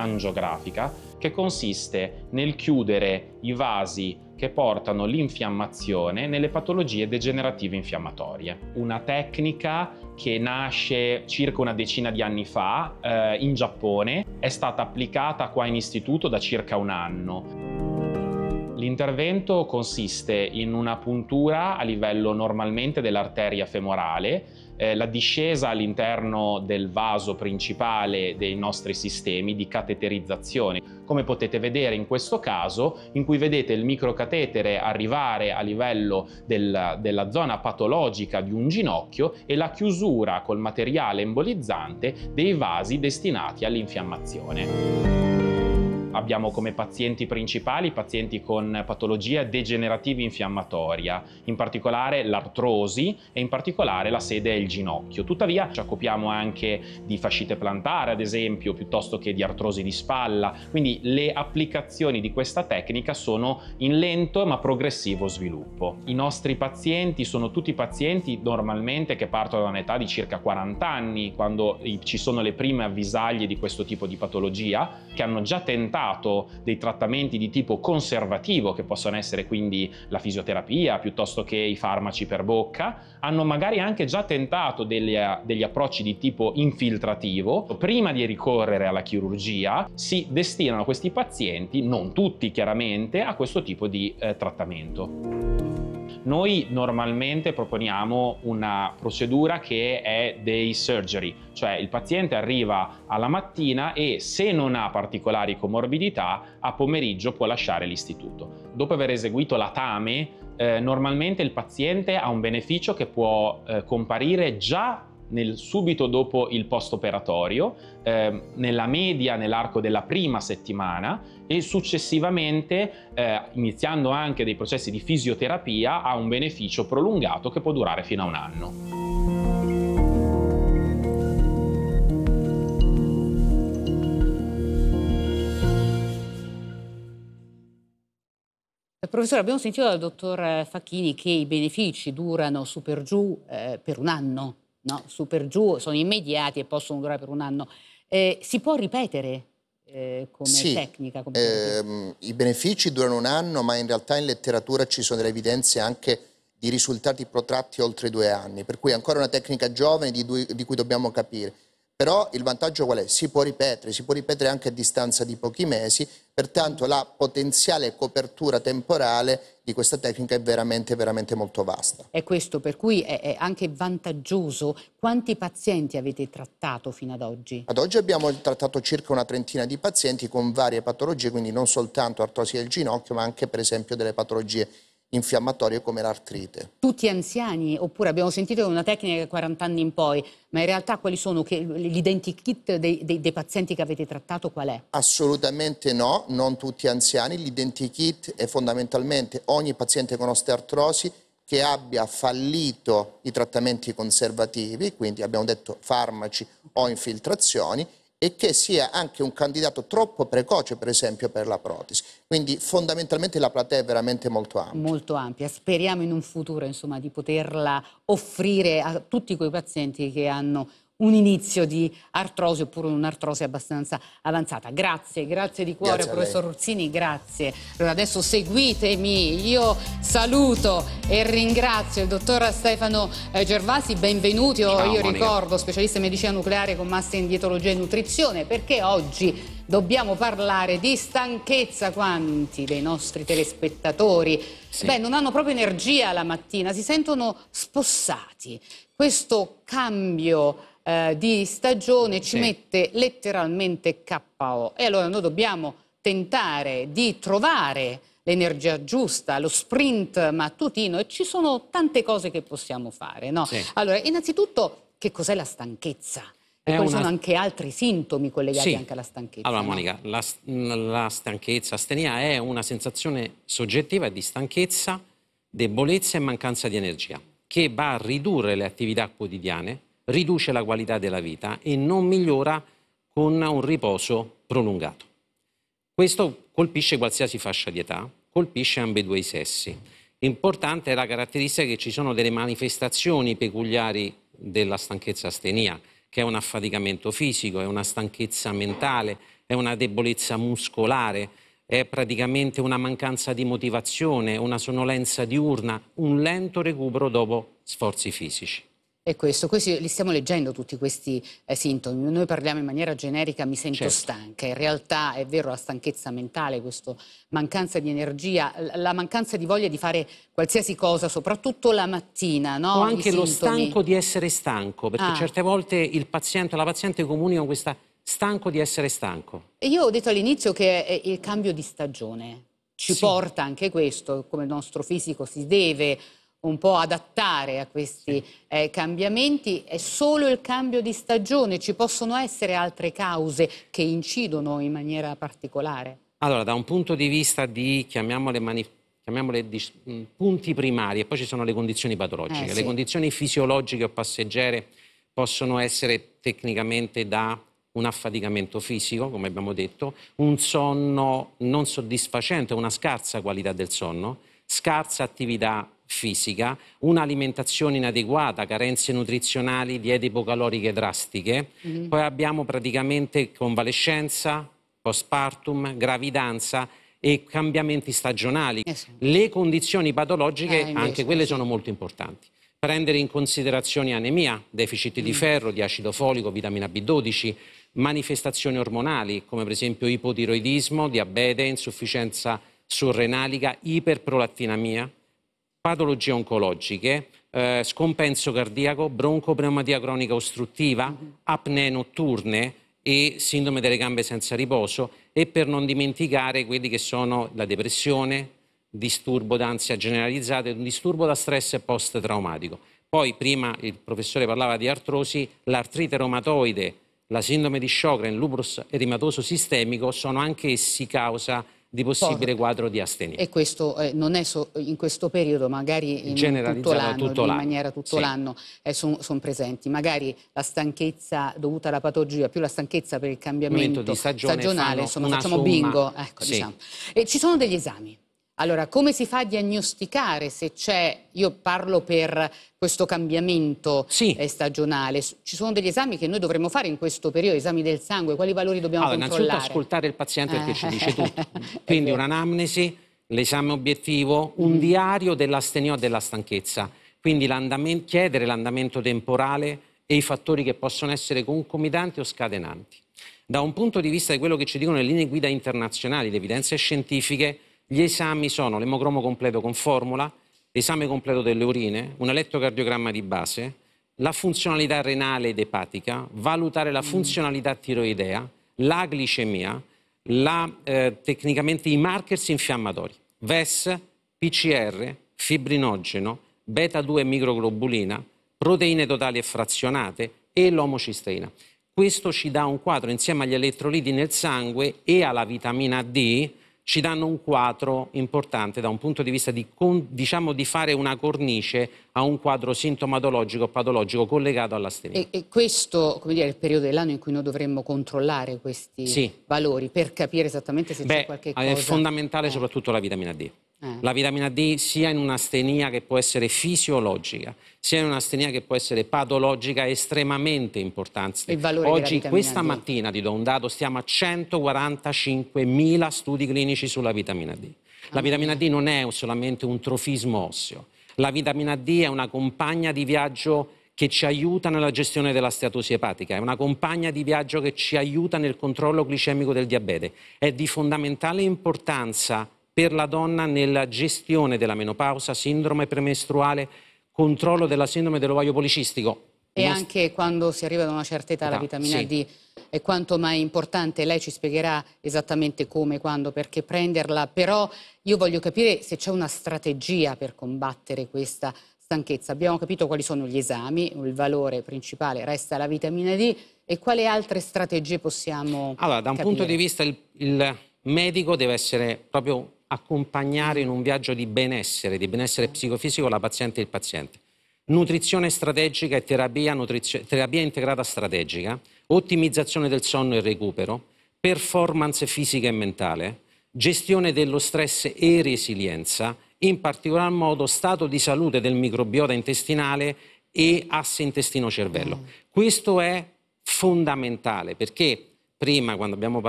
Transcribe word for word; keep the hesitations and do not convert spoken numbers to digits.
angiografica, che consiste nel chiudere i vasi che portano l'infiammazione nelle patologie degenerative infiammatorie. Una tecnica che nasce circa una decina di anni fa eh, in Giappone, è stata applicata qua in istituto da circa un anno. L'intervento consiste in una puntura a livello normalmente dell'arteria femorale, eh, la discesa all'interno del vaso principale dei nostri sistemi di cateterizzazione, come potete vedere in questo caso, in cui vedete il microcatetere arrivare a livello del, della zona patologica di un ginocchio e la chiusura col materiale embolizzante dei vasi destinati all'infiammazione. Abbiamo come pazienti principali pazienti con patologia degenerativa infiammatoria, in particolare l'artrosi e in particolare la sede è il ginocchio. Tuttavia ci occupiamo anche di fascite plantare, ad esempio, piuttosto che di artrosi di spalla, quindi le applicazioni di questa tecnica sono in lento ma progressivo sviluppo. I nostri pazienti sono tutti pazienti normalmente che partono da un'età di circa quaranta anni, quando ci sono le prime avvisaglie di questo tipo di patologia, che hanno già tentato dei trattamenti di tipo conservativo, che possono essere quindi la fisioterapia piuttosto che i farmaci per bocca, hanno magari anche già tentato degli, degli approcci di tipo infiltrativo. Prima di ricorrere alla chirurgia si destinano questi pazienti, non tutti chiaramente, a questo tipo di eh, trattamento. Noi normalmente proponiamo una procedura che è day surgery, cioè il paziente arriva alla mattina e se non ha particolari comorbidità a pomeriggio può lasciare l'istituto. Dopo aver eseguito la T A M E, eh, normalmente il paziente ha un beneficio che può eh, comparire già nel, subito dopo il post-operatorio, eh, nella media nell'arco della prima settimana e successivamente, eh, iniziando anche dei processi di fisioterapia, ha un beneficio prolungato che può durare fino a un anno. Professore, abbiamo sentito dal dottor Facchini che i benefici durano su per giù eh, per un anno. No, su per giù sono immediati e possono durare per un anno. Eh, si può ripetere eh, come sì, tecnica? Come ehm, i benefici durano un anno, ma in realtà in letteratura ci sono delle evidenze anche di risultati protratti oltre due anni, per cui è ancora una tecnica giovane di, due, di cui dobbiamo capire. Però il vantaggio qual è? Si può ripetere, si può ripetere anche a distanza di pochi mesi, pertanto la potenziale copertura temporale di questa tecnica è veramente, veramente molto vasta. È questo, per cui è, è anche vantaggioso. Quanti pazienti avete trattato fino ad oggi? Ad oggi abbiamo trattato circa una trentina di pazienti con varie patologie, quindi non soltanto artrosi del ginocchio, ma anche per esempio delle patologie infiammatorie come l'artrite. Tutti anziani? Oppure abbiamo sentito che è una tecnica che quaranta anni in poi, ma in realtà quali sono l'identikit dei, dei, dei pazienti che avete trattato qual è? Assolutamente no, non tutti anziani. L'identikit è fondamentalmente ogni paziente con osteoartrosi che abbia fallito i trattamenti conservativi, quindi abbiamo detto farmaci o infiltrazioni, e che sia anche un candidato troppo precoce, per esempio, per la protesi. Quindi fondamentalmente la platea è veramente molto ampia. Molto ampia. Speriamo in un futuro, insomma, di poterla offrire a tutti quei pazienti che hanno un inizio di artrosi oppure un'artrosi abbastanza avanzata. Grazie, grazie di cuore, Grazie professor Ursini, grazie. Allora adesso seguitemi, io saluto e ringrazio il dottor Stefano eh, Gervasi, benvenuti. Ciao, io Monica. ricordo specialista in medicina nucleare con master in dietologia e nutrizione, perché oggi dobbiamo parlare di stanchezza. Quanti dei nostri telespettatori sì. beh, non hanno proprio energia la mattina, si sentono spossati. Questo cambio Eh, di stagione ci sì. mette letteralmente K O e allora noi dobbiamo tentare di trovare l'energia giusta, lo sprint mattutino e ci sono tante cose che possiamo fare, no? Sì. Allora, innanzitutto, che cos'è la stanchezza? E È quali una... sono anche altri sintomi collegati sì. anche alla stanchezza? Allora, no? Monica, la, la stanchezza, astenia è una sensazione soggettiva di stanchezza, debolezza e mancanza di energia che va a ridurre le attività quotidiane, riduce la qualità della vita e non migliora con un riposo prolungato. Questo colpisce qualsiasi fascia di età, colpisce ambedue i sessi. Importante è la caratteristica che ci sono delle manifestazioni peculiari della stanchezza astenia, che è un affaticamento fisico, è una stanchezza mentale, è una debolezza muscolare, è praticamente una mancanza di motivazione, una sonnolenza diurna, un lento recupero dopo sforzi fisici. È questo, questi, li stiamo leggendo tutti questi eh, sintomi. Noi parliamo in maniera generica, mi sento Certo. stanca. In realtà è vero, la stanchezza mentale, questa mancanza di energia, la mancanza di voglia di fare qualsiasi cosa, soprattutto la mattina, no? O anche I lo sintomi. stanco di essere stanco, perché Ah. certe volte il paziente o la paziente comunicano questa stanco di essere stanco. E io ho detto all'inizio che è il cambio di stagione ci Sì. porta anche questo, come il nostro fisico si deve un po' adattare a questi eh, cambiamenti. È solo il cambio di stagione, ci possono essere altre cause che incidono in maniera particolare? Allora, da un punto di vista di, chiamiamole, mani- chiamiamole di, mh, punti primari, e poi ci sono le condizioni patologiche. Eh, Le sì. condizioni fisiologiche o passeggere possono essere tecnicamente da un affaticamento fisico, come abbiamo detto, un sonno non soddisfacente, una scarsa qualità del sonno, scarsa attività fisica, un'alimentazione inadeguata, carenze nutrizionali, diete ipocaloriche drastiche. Mm-hmm. Poi abbiamo praticamente convalescenza, postpartum, gravidanza e cambiamenti stagionali. Eh sì. Le condizioni patologiche, Eh, invece, anche quelle eh sì. sono molto importanti. Prendere in considerazione anemia, deficit di ferro, di acido folico, vitamina B dodici, manifestazioni ormonali come per esempio ipotiroidismo, diabete, insufficienza surrenalica, iperprolattinamia, patologie oncologiche, eh, scompenso cardiaco, broncopneumonia cronica ostruttiva, apnee notturne e sindrome delle gambe senza riposo, e per non dimenticare quelli che sono la depressione, disturbo d'ansia generalizzata e un disturbo da stress post-traumatico. Poi prima il professore parlava di artrosi, l'artrite reumatoide, la sindrome di Sjögren, lupus eritematoso sistemico sono anche essi causa di possibile Porca. quadro di astenia. E questo eh, non è so- in questo periodo, magari in Generalizzata tutto l'anno, tutto in l'anno, maniera tutto sì. l'anno eh, sono presenti. Magari la stanchezza dovuta alla patologia più la stanchezza per il cambiamento Momento di stagione stagionale, fanno insomma una facciamo somma- bingo. Ecco, sì. diciamo. E ci sono degli esami. Allora, come si fa a diagnosticare se c'è, io parlo per questo cambiamento Sì. eh, stagionale, ci sono degli esami che noi dovremmo fare in questo periodo, esami del sangue, quali valori dobbiamo Allora, innanzitutto controllare? ascoltare il paziente perché ci dice tutto. È Quindi vero. un'anamnesi, l'esame obiettivo, un diario dell'astenia o della stanchezza. Quindi l'andamen- chiedere l'andamento temporale e i fattori che possono essere concomitanti o scatenanti. Da un punto di vista di quello che ci dicono le linee guida internazionali, le evidenze scientifiche, gli esami sono l'emocromo completo con formula, l'esame completo delle urine, un elettrocardiogramma di base, la funzionalità renale ed epatica, valutare la funzionalità tiroidea, la glicemia, la, eh, tecnicamente i markers infiammatori, V E S, P C R, fibrinogeno, beta due microglobulina, proteine totali e frazionate e l'omocisteina. Questo ci dà un quadro, insieme agli elettroliti nel sangue e alla vitamina D, ci danno un quadro importante da un punto di vista di, diciamo, di fare una cornice a un quadro sintomatologico o patologico collegato all'astenia. E, e questo, come dire, è il periodo dell'anno in cui noi dovremmo controllare questi Sì. valori per capire esattamente se c'è Beh, qualche cosa. è fondamentale Eh. soprattutto la vitamina D. Eh. La vitamina D sia in un'astenia che può essere fisiologica, sia in un'astenia che può essere patologica, è estremamente importante. Il valore della Oggi, vitamina questa D. mattina, ti do un dato, stiamo a centoquarantacinquemila studi clinici sulla vitamina D. La Ah, vitamina mia. D non è solamente un trofismo osseo. La vitamina D è una compagna di viaggio che ci aiuta nella gestione della steatosi epatica, è una compagna di viaggio che ci aiuta nel controllo glicemico del diabete. È di fondamentale importanza per la donna nella gestione della menopausa, sindrome premestruale, controllo della sindrome dell'ovaio policistico. E Non- anche quando si arriva ad una certa età la Età, vitamina sì. D è quanto mai importante. Lei ci spiegherà esattamente come, quando, perché prenderla, però io voglio capire se c'è una strategia per combattere questa stanchezza. Abbiamo capito quali sono gli esami, il valore principale resta la vitamina D, e quali altre strategie possiamo Allora, da un capire? punto di vista il, il medico deve essere proprio accompagnare in un viaggio di benessere, di benessere psicofisico la paziente e il paziente. Nutrizione strategica e terapia, nutrizio- terapia integrata strategica, ottimizzazione del sonno e recupero, performance fisica e mentale, gestione dello stress e resilienza, in particolar modo stato di salute del microbiota intestinale e asse intestino-cervello. Questo è fondamentale perché prima, quando abbiamo parlato